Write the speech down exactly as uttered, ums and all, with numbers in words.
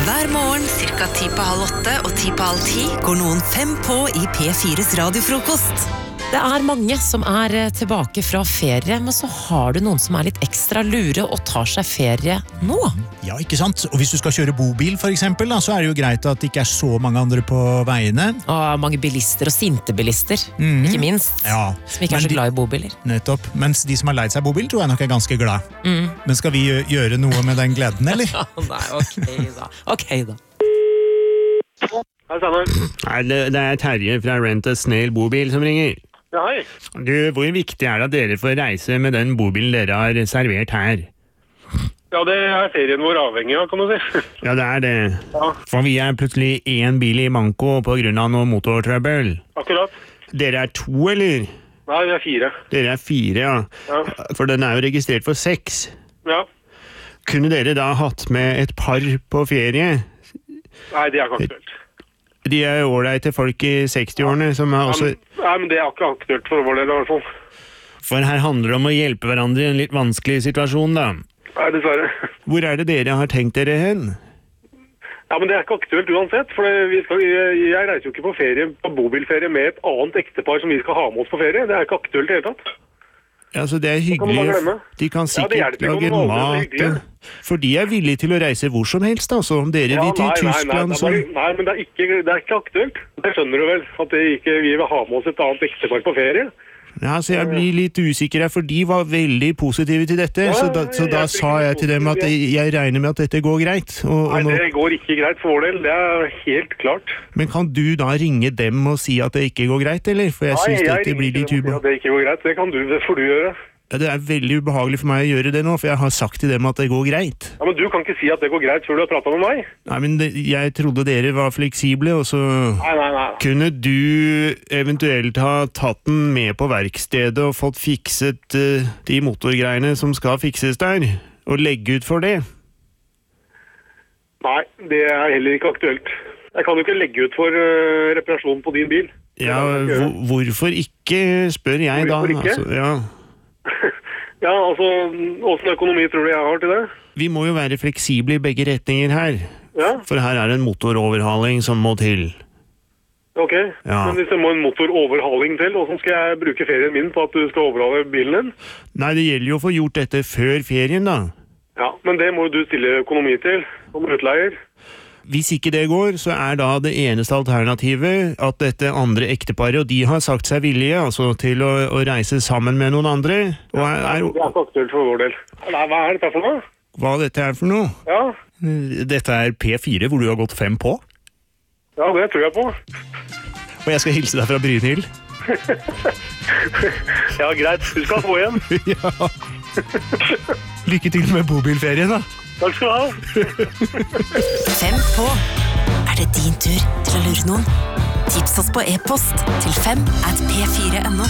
Hver morgen, cirka ti på halv åtte og ti på halv ti, går noen fem på i P fires radiofrokost. Det er mange som er tilbake fra ferie, men så har du noen som er litt ekstra lure og tar seg ferie nå. Ja, ikke sant? Og hvis du skal kjøre bobil for eksempel, da, så er det jo greit at det ikke er så mange andre på veiene. Og mange bilister og sinte bilister, mm. ikke minst, ja. Som ikke er så de, glad i bobiler. Nettopp, mens de som har leid seg bobil tror jeg nok er ganske glad. Mm. Men skal vi gjøre noe med den gleden, eller? Ja, nei, ok da. Ok da. Hei, Sander. Nei, det, det er Terje fra Rent a Snail bobil som ringer. Ja, hei. Du, hvor viktig er det at dere får reise med den bobilen dere har servert her? Ja, det er serien vår avhengig av, kan du si. Ja, det er det. Ja. For vi er plutselig en bil i manko på grunn av noe motortrøbbel. Akkurat. Dere er to, eller? Nei, vi er fire. Dere er fire, ja. Ja. For den er jo registrert for seks. Ja. Kunne dere da hatt med et par på ferie? Nei, det er ikke aktuelt. De er ålreite folk i seksti-årene som er også... Nei, men det er ikke aktuelt for vår del, i hvert fall. For her handler det om å hjelpe hverandre i en litt vanskelig situasjon, da. Nei, dessverre. Hvor er det dere har tenkt dere hen? Ja, men det er ikke aktuelt uansett, for vi skal, jeg reiser jo ikke på ferie, på bobilferie med et annet ektepar som vi skal ha med oss på ferie. Det er ikke aktuelt i hele tatt. Ja, så det er hyggelig. De kan sikkert ja, lage mat. For de er villige til å reise hvor som helst, altså. Om dere ja, vil til nei, Tyskland, nei, så... Nei, nei, men det er, ikke, det er ikke aktuelt. Det skjønner du vel, at ikke, vi vil ha med oss et annet ektepar på ferie. Ja, så jeg blir litt usikker her, for de var veldig positive til dette. Ja, så da, så da jeg sa jeg til dem at jeg regner med at dette går greit. Og, nei, og det går ikke greit for vår del. Det er helt klart. Men kan du da ringe dem og si at det ikke går greit, eller? For jeg nei, synes jeg dette blir litt ubehagelig. Ja, det ikke går greit. Det kan du, det får du gjøre. Ja, det er veldig ubehagelig for meg å gjøre det nå, for jeg har sagt til dem at det går greit. Ja, men du kan ikke si at det går greit før du har pratet med meg. Nei, men det, jeg trodde dere var fleksible, og så... Nei, nei, nei. Kunne du eventuelt ha tatt den med på verkstedet og fått fikset uh, de motorgreiene som skal fikses der, og legge ut for det? Nei, det er heller ikke aktuelt. Jeg kan jo ikke legge ut for uh, reparasjon på din bil. Ja, hvor, hvorfor ikke, spør jeg da. Hvorfor ikke? Altså, ja. Ja, altså, hvordan økonomi tror du jeg har til det? Vi må jo være fleksible i begge retninger her. Ja. For her er det en motoroverhaling som må til. Ok, ja. Men hvis det må en motoroverhaling til, hvordan skal jeg bruke ferien min på at du skal overhale bilen din? Nei, det gjelder jo å få gjort dette før ferien da. Ja, men det må jo du stille økonomi til, som utleier. Hvis ikke det går, så er da det eneste alternativet at dette andre ekteparet, og de har sagt seg villige altså, til å, å reise sammen med noen andre. Og er, er, det er ikke aktuelt for vår del. Nei, hva er dette for noe? Hva dette er for noe? Ja. Dette er P fire, hvor du har gått fem på? Ja, det tror jeg på. Og jeg skal hilse deg fra Brynhild. Ja, greit. Du skal få igjen. Ja. Lykke til med bobilferien, da. Takk skal du ha. Fem på. Er det din tur til å lure noen? Tips oss på e-post til fem at p fire punktum no.